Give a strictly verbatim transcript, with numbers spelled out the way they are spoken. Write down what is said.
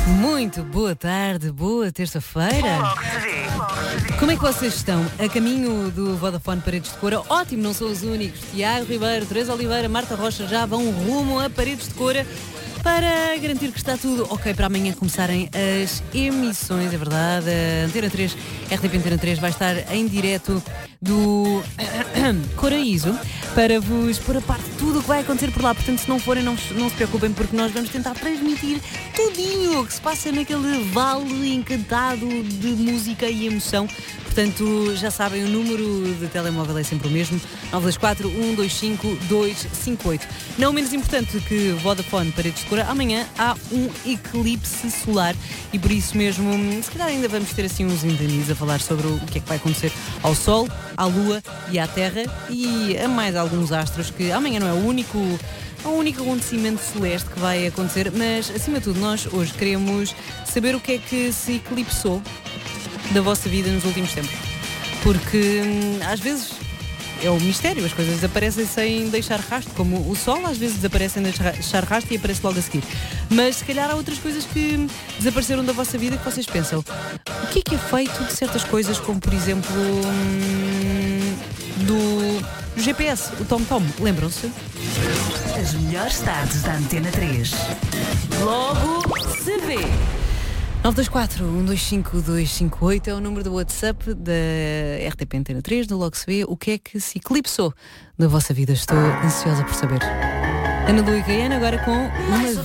Muito boa tarde, boa terça-feira. Como é que vocês estão? A caminho do Vodafone Paredes de Cora? Ótimo, não são os únicos. Tiago Ribeiro, Teresa Oliveira, Marta Rocha já vão rumo a Paredes de Cora para garantir que está tudo ok para amanhã começarem as emissões, é verdade. A Antena três, R T P Antena três vai estar em direto do Coraíso para vos pôr a parte de tudo o que vai acontecer por lá. Portanto, se não forem, não, não se preocupem, porque nós vamos tentar transmitir tudinho o que se passa naquele vale encantado de música e emoção. Portanto, já sabem, o número de telemóvel é sempre o mesmo, nove dois quatro, um dois cinco, dois cinco oito. Não menos importante que Vodafone Paredes de Cora, amanhã há um eclipse solar e por isso mesmo, se calhar ainda vamos ter assim uns indenios a falar sobre o que é que vai acontecer ao Sol, à Lua e à Terra e a mais alguns astros, que amanhã não é o único... É o único acontecimento celeste que vai acontecer, mas acima de tudo nós hoje queremos saber o que é que se eclipsou da vossa vida nos últimos tempos. Porque hum, às vezes é o mistério, as coisas desaparecem sem deixar rastro, como o Sol às vezes desaparece sem deixar rastro e aparece logo a seguir. Mas se calhar há outras coisas que desapareceram da vossa vida que vocês pensam, o que é que é feito de certas coisas, como por exemplo hum, do G P S, o Tom Tom, lembram-se? As melhores tardes da Antena três. Logo se vê. nove dois quatro, um dois cinco, dois cinco oito é o número do WhatsApp da R T P Antena três, do Logo se vê. O que é que se eclipsou da vossa vida? Estou ansiosa por saber. Ana Lu e Caiana agora com uma